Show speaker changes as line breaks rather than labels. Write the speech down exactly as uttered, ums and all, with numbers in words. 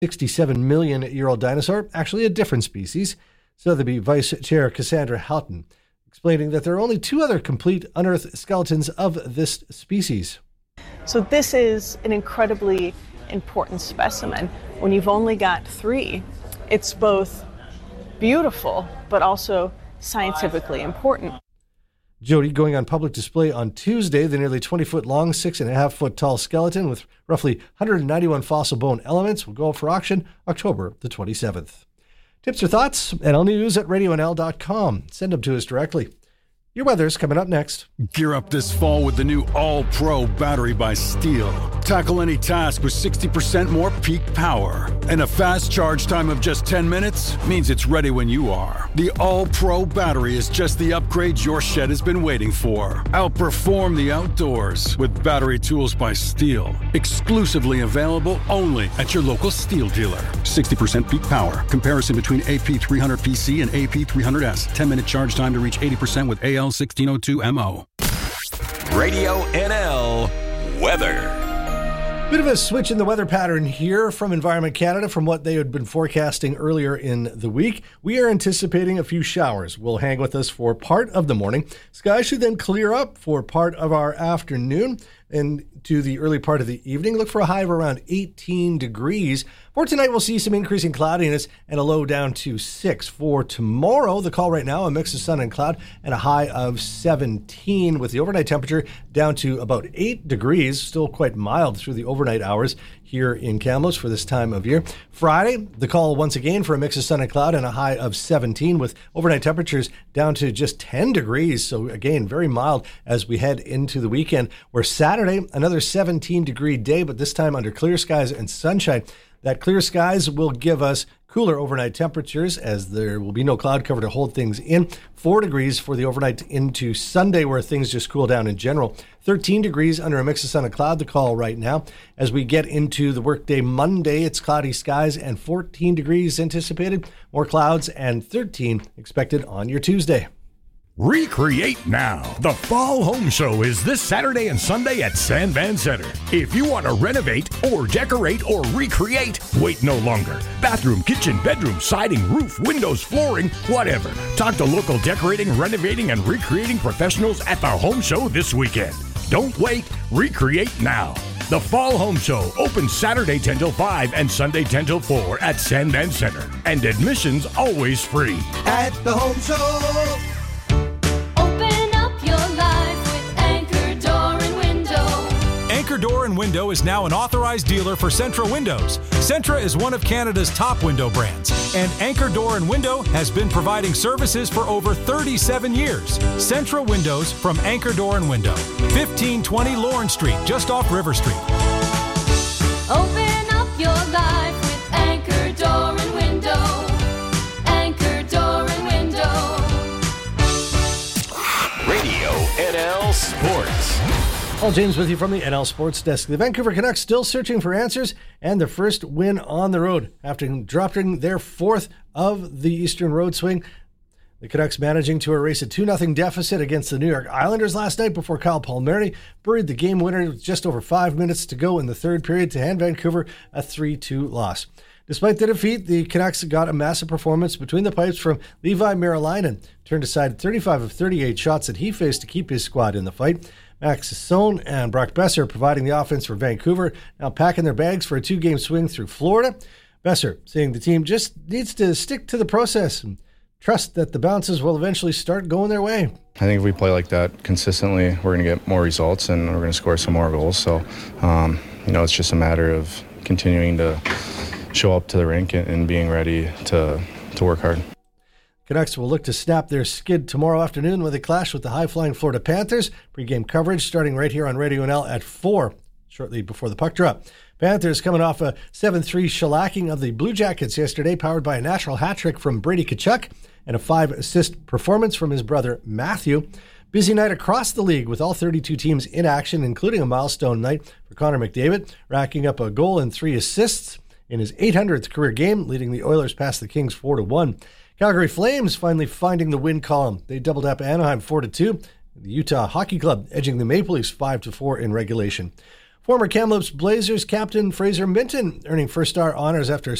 sixty-seven million year old dinosaur, actually a different species. Sotheby Vice Chair Cassandra Houghton explaining that there are only two other complete unearthed skeletons of this species.
So this is an incredibly important specimen. When you've only got three, it's both beautiful but also scientifically important.
Jody going on public display on Tuesday, the nearly twenty-foot long, six and a half foot tall skeleton with roughly one hundred ninety-one fossil bone elements will go up for auction October the twenty-seventh. Tips or thoughts? N L News at radio n l dot com. Send them to us directly. Your weather's coming up next.
Gear up this fall with the new All-Pro battery by Steel. Tackle any task with sixty percent more peak power. And a fast charge time of just ten minutes means it's ready when you are. The All-Pro battery is just the upgrade your shed has been waiting for. Outperform the outdoors with battery tools by Steel. Exclusively available only at your local Steel dealer. sixty percent peak power. Comparison between A P three hundred P C and A P three hundred S. ten minute charge time to reach eighty percent with A L sixteen oh two M O.
Radio N L weather.
Bit of a switch in the weather pattern here from Environment Canada from what they had been forecasting earlier in the week. We are anticipating a few showers will hang with us for part of the morning. Skies should then clear up for part of our afternoon and to the early part of the evening. Look for a high of around eighteen degrees. For tonight, we'll see some increasing cloudiness and a low down to six. For tomorrow, the call right now, a mix of sun and cloud and a high of seventeen with the overnight temperature down to about eight degrees. Still quite mild through the overnight hours here in Kamloops for this time of year. Friday, the call once again for a mix of sun and cloud and a high of seventeen with overnight temperatures down to just ten degrees. So again, very mild as we head into the weekend. Where Saturday, another seventeen degree day, but this time under clear skies and sunshine. That clear skies will give us cooler overnight temperatures as there will be no cloud cover to hold things in. Four degrees for the overnight into Sunday where things just cool down in general. thirteen degrees under a mix of sun and cloud, the call right now. As we get into the workday Monday, it's cloudy skies and fourteen degrees anticipated. More clouds and thirteen expected on your Tuesday.
Recreate now. The Fall Home Show is this Saturday and Sunday at Sandvan Center. If you want to renovate or decorate or recreate, wait no longer. Bathroom, kitchen, bedroom, siding, roof, windows, flooring, whatever. Talk to local decorating, renovating, and recreating professionals at the Home Show this weekend. Don't wait. Recreate now. The Fall Home Show opens Saturday ten till five and Sunday ten till four at Sandvan Center. And admission's always free.
At the Home Show.
Anchor Door and Window is now an authorized dealer for Centra Windows. Centra is one of Canada's top window brands, and Anchor Door and Window has been providing services for over thirty-seven years. Centra Windows from Anchor Door and Window, fifteen twenty Lawrence Street, just off River Street.
Open up your life with Anchor Door and Window. Anchor Door and Window.
Radio N L Sports.
Paul James with you from the N L Sports Desk. The Vancouver Canucks still searching for answers and their first win on the road after dropping their fourth of the Eastern Road Swing. The Canucks managing to erase a two nothing deficit against the New York Islanders last night before Kyle Palmieri buried the game winner with just over five minutes to go in the third period to hand Vancouver a three two loss. Despite the defeat, the Canucks got a massive performance between the pipes from Levi Merilainen. Turned aside thirty-five of thirty-eight shots that he faced to keep his squad in the fight. Max Sone and Brock Besser providing the offense for Vancouver, now packing their bags for a two-game swing through Florida. Besser saying the team just needs to stick to the process and trust that the bounces will eventually start going their way.
I think if we play like that consistently, we're going to get more results and we're going to score some more goals. So, um, you know, it's just a matter of continuing to show up to the rink and, and being ready to to work hard.
Canucks will look to snap their skid tomorrow afternoon when they clash with the high-flying Florida Panthers. Pre-game coverage starting right here on Radio N L at four, shortly before the puck drop. Panthers coming off a seven three shellacking of the Blue Jackets yesterday, powered by a national hat trick from Brady Tkachuk and a five-assist performance from his brother Matthew. Busy night across the league with all thirty-two teams in action, including a milestone night for Connor McDavid, racking up a goal and three assists in his eight hundredth career game, leading the Oilers past the Kings four to one. Calgary Flames finally finding the win column. They doubled up Anaheim four to two. The Utah Hockey Club edging the Maple Leafs five to four in regulation. Former Kamloops Blazers captain Fraser Minton earning first star honors after